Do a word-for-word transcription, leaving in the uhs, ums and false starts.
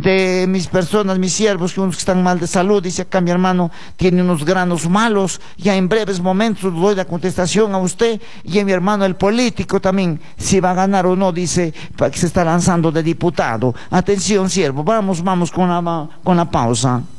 de mis personas, mis siervos, que unos que están mal de salud, dice acá mi hermano, tiene unos granos malos, ya en breves momentos doy la contestación a usted, y a mi hermano el político también, si va a ganar o no, dice, para que se está lanzando de diputado. Atención, siervo, vamos, vamos con la, con la pausa.